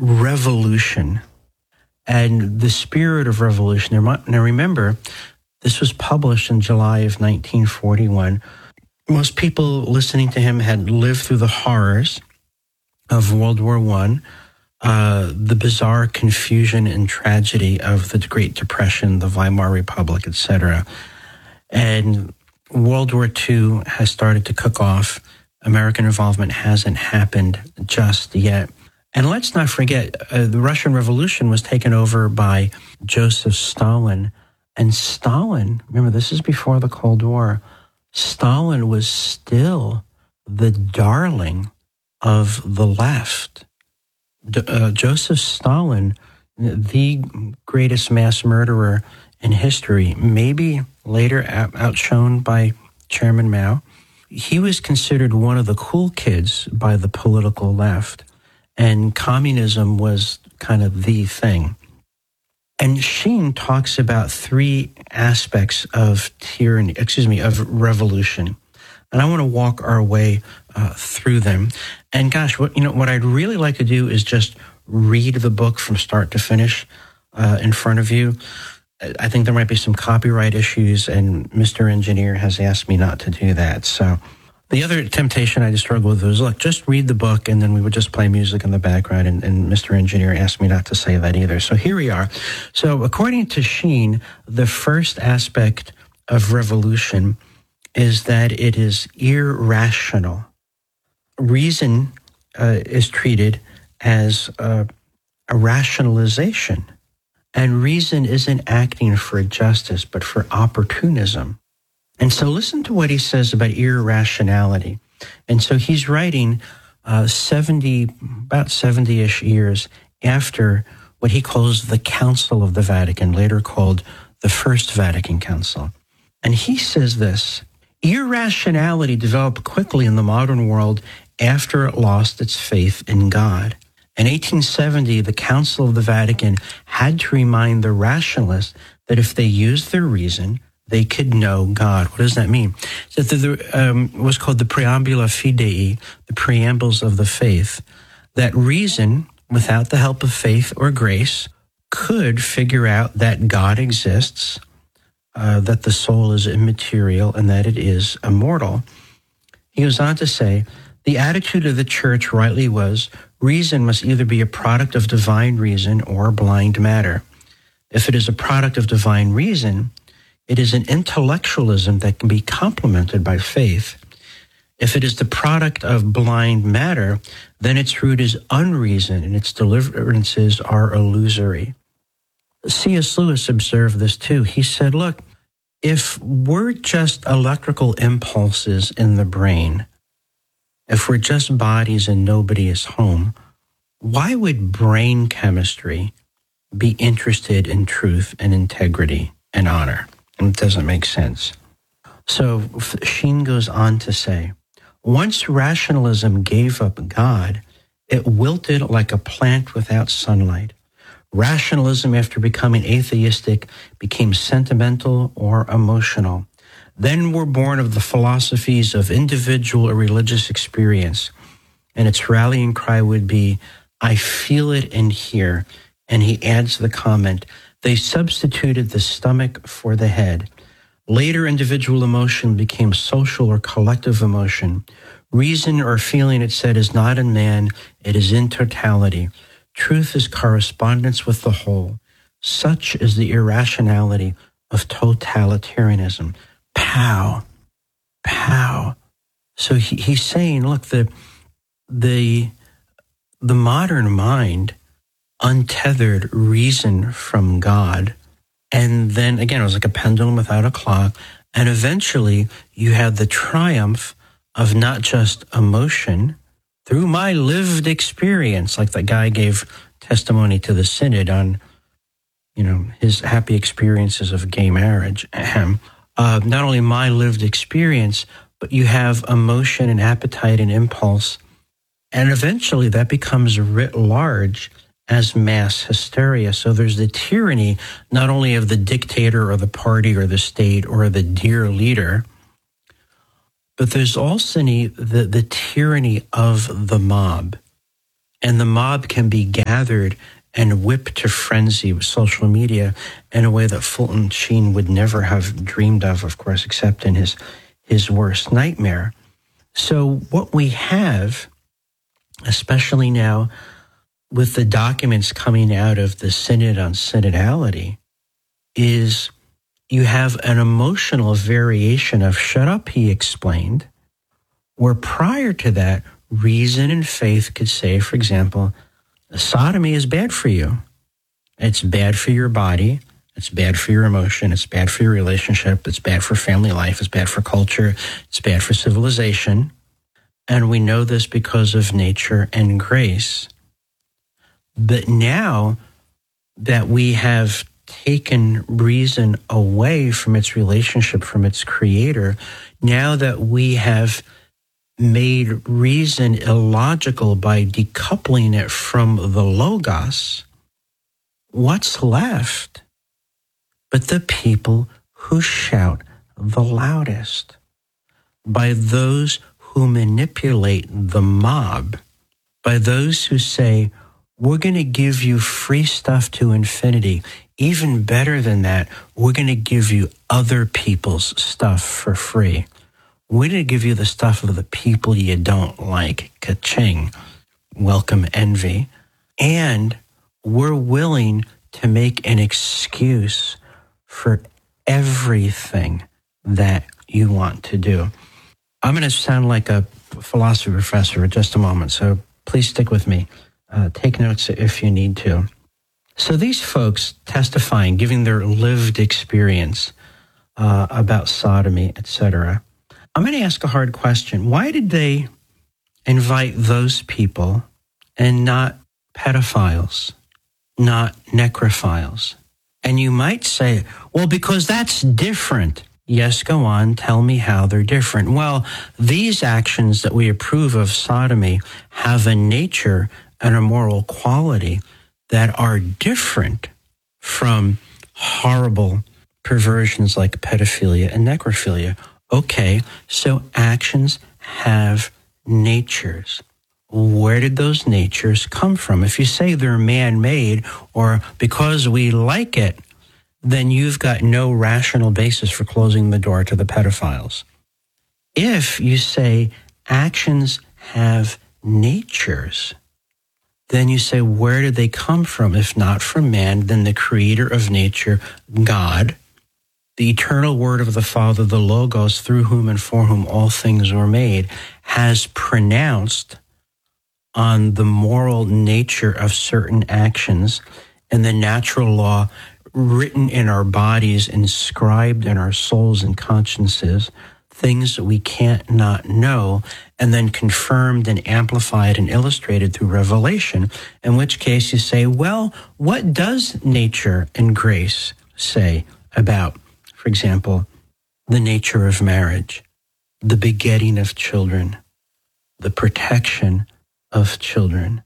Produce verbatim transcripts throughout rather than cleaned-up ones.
revolution and the spirit of revolution. Now remember, this was published in July of nineteen forty-one. Most people listening to him had lived through the horrors of World War One, uh, the bizarre confusion and tragedy of the Great Depression, the Weimar Republic, et cetera. And World War Two has started to cook off. American involvement hasn't happened just yet. And let's not forget, uh, the Russian Revolution was taken over by Joseph Stalin. And Stalin, remember, this is before the Cold War, Stalin was still the darling of the left. D- uh, Joseph Stalin, the greatest mass murderer in history, maybe later out- outshone by Chairman Mao, he was considered one of the cool kids by the political left, and communism was kind of the thing. And Sheen talks about three aspects of tyranny, excuse me, of revolution. And I want to walk our way uh, through them. And gosh, what you know, what I'd really like to do is just read the book from start to finish uh, in front of you. I think there might be some copyright issues, and Mister Engineer has asked me not to do that. So the other temptation I just struggled with was, look, just read the book, and then we would just play music in the background, and, and Mister Engineer asked me not to say that either. So here we are. So according to Sheen, the first aspect of revolution is that it is irrational. Reason uh, is treated as uh, a rationalization. And reason isn't acting for justice, but for opportunism. And so listen to what he says about irrationality. And so he's writing uh, seventy, about seventy-ish years after what he calls the Council of the Vatican, later called the First Vatican Council. And he says this: irrationality developed quickly in the modern world after it lost its faith in God. In eighteen seventy, the Council of the Vatican had to remind the rationalists that if they used their reason, they could know God. What does that mean? That there um, was called the Preambula Fidei, the preambles of the faith, that reason, without the help of faith or grace, could figure out that God exists, uh, that the soul is immaterial, and that it is immortal. He goes on to say, the attitude of the church rightly was, reason must either be a product of divine reason or blind matter. If it is a product of divine reason, it is an intellectualism that can be complemented by faith. If it is the product of blind matter, then its root is unreason and its deliverances are illusory. C S Lewis observed this too. He said, look, if we're just electrical impulses in the brain, if we're just bodies and nobody is home, why would brain chemistry be interested in truth and integrity and honor? And it doesn't make sense. So Sheen goes on to say, once rationalism gave up God, it wilted like a plant without sunlight. Rationalism, after becoming atheistic, became sentimental or emotional. Then were born of the philosophies of individual or religious experience, and its rallying cry would be, I feel it in here. And he adds the comment, they substituted the stomach for the head. Later, individual emotion became social or collective emotion. Reason or feeling, it said, is not in man, it is in totality. Truth is correspondence with the whole. Such is the irrationality of totalitarianism. Pow, pow. So he, he's saying, look, the the the modern mind untethered reason from God, and then again it was like a pendulum without a clock, and eventually you had the triumph of not just emotion through my lived experience, like that guy gave testimony to the synod on, you know, his happy experiences of gay marriage. Ahem. Uh, not only my lived experience, but you have emotion and appetite and impulse. And eventually that becomes writ large as mass hysteria. So there's the tyranny, not only of the dictator or the party or the state or the dear leader, but there's also the, the tyranny of the mob. And the mob can be gathered and whipped to frenzy with social media in a way that Fulton Sheen would never have dreamed of, of course, except in his, his worst nightmare. So what we have, especially now with the documents coming out of the Synod on Synodality, is you have an emotional variation of "shut up," he explained, where prior to that, reason and faith could say, for example, sodomy is bad for you. It's bad for your body. It's bad for your emotion. It's bad for your relationship. It's bad for family life. It's bad for culture. It's bad for civilization. And we know this because of nature and grace. But now that we have taken reason away from its relationship from its creator, now that we have made reason illogical by decoupling it from the Logos, what's left but the people who shout the loudest, by those who manipulate the mob, by those who say, we're going to give you free stuff to infinity. Even better than that, we're going to give you other people's stuff for free. We're going to give you the stuff of the people you don't like. Ka-ching. Welcome, envy. And we're willing to make an excuse for everything that you want to do. I'm going to sound like a philosophy professor in just a moment, so please stick with me. Uh, take notes if you need to. So these folks testifying, giving their lived experience uh, about sodomy, et cetera, I'm going to ask a hard question. Why did they invite those people and not pedophiles, not necrophiles? And you might say, well, because that's different. Yes, go on, tell me how they're different. Well, these actions that we approve of sodomy have a nature and a moral quality that are different from horrible perversions like pedophilia and necrophilia. Okay, so actions have natures. Where did those natures come from? If you say they're man-made or because we like it, then you've got no rational basis for closing the door to the pedophiles. If you say actions have natures, then you say, where did they come from? If not from man, then the creator of nature, God, the eternal word of the Father, the Logos, through whom and for whom all things were made, has pronounced on the moral nature of certain actions and the natural law written in our bodies, inscribed in our souls and consciences, things that we can't not know, and then confirmed and amplified and illustrated through revelation, in which case you say, well, what does nature and grace say about, for example, the nature of marriage, the begetting of children, the protection of children?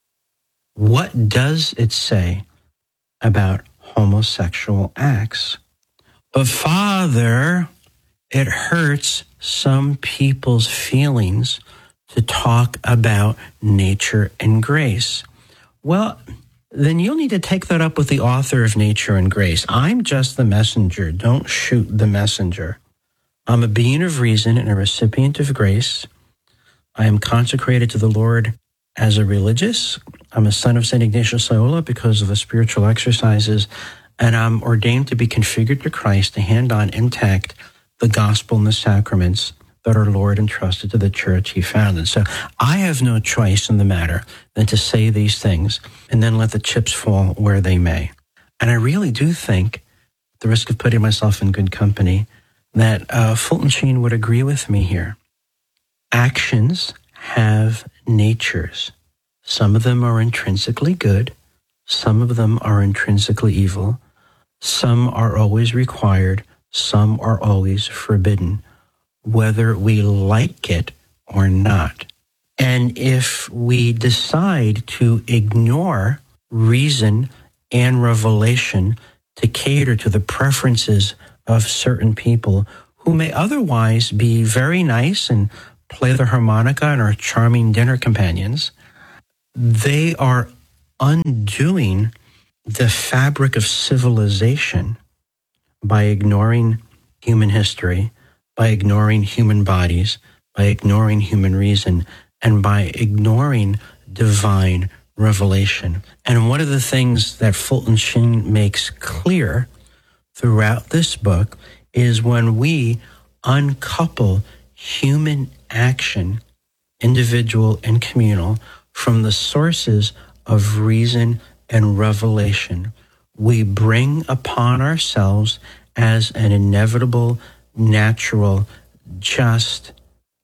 What does it say about homosexual acts? But Father, it hurts some people's feelings to talk about nature and grace. Well, then you'll need to take that up with the author of Nature and Grace. I'm just the messenger. Don't shoot the messenger. I'm a being of reason and a recipient of grace. I am consecrated to the Lord as a religious. I'm a son of Saint Ignatius Loyola because of the spiritual exercises, and I'm ordained to be configured to Christ to hand on intact the gospel and the sacraments that our Lord entrusted to the church he founded. So I have no choice in the matter than to say these things and then let the chips fall where they may. And I really do think, at the risk of putting myself in good company, that uh, Fulton Sheen would agree with me here. Actions have natures. Some of them are intrinsically good. Some of them are intrinsically evil. Some are always required. Some are always forbidden, whether we like it or not. And if we decide to ignore reason and revelation to cater to the preferences of certain people who may otherwise be very nice and play the harmonica and are charming dinner companions, they are undoing the fabric of civilization by ignoring human history, by ignoring human bodies, by ignoring human reason, and by ignoring divine revelation. And one of the things that Fulton Sheen makes clear throughout this book is when we uncouple human action, individual and communal, from the sources of reason and revelation, we bring upon ourselves as an inevitable, natural, just,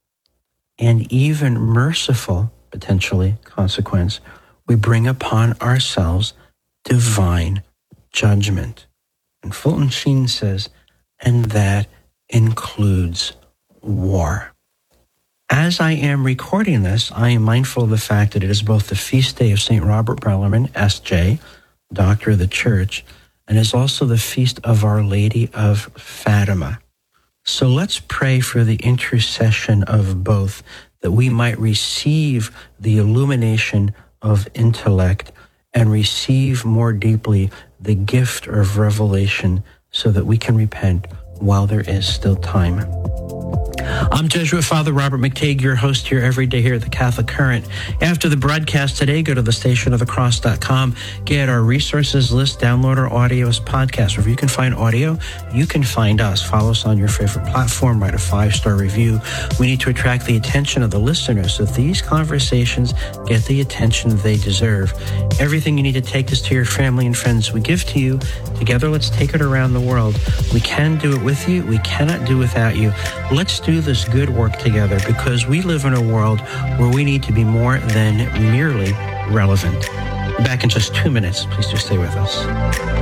and even merciful, potentially, consequence, we bring upon ourselves divine judgment. And Fulton Sheen says, and that includes war. As I am recording this, I am mindful of the fact that it is both the feast day of Saint Robert Bellarmine, S J, Doctor of the Church, and is also the feast of Our Lady of Fatima. So let's pray for the intercession of both, that we might receive the illumination of intellect and receive more deeply the gift of revelation so that we can repent while there is still time. I'm Jesuit Father Robert McTague, your host here every day here at the Catholic Current. After the broadcast today, go to the station of the cross dot com, get our resources list, download our audio as podcasts. Wherever you can find audio, you can find us. Follow us on your favorite platform, write a five-star review. We need to attract the attention of the listeners so that these conversations get the attention they deserve. Everything you need to take this to your family and friends we give to you. Together, let's take it around the world. We can do it with you. We cannot do without you. Let's do this good work together because we live in a world where we need to be more than merely relevant. Back in just two minutes. Please do stay with us.